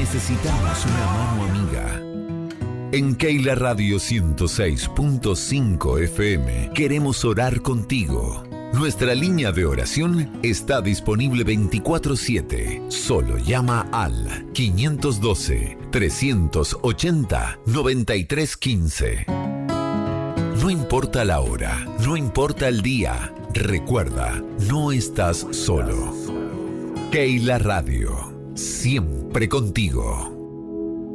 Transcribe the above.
necesitamos una mano amiga. En Keila Radio 106.5 FM queremos orar contigo. Nuestra línea de oración está disponible 24/7. Solo llama al 512-380-9315. No importa la hora, no importa el día, recuerda, no estás solo. Keila Radio, siempre contigo.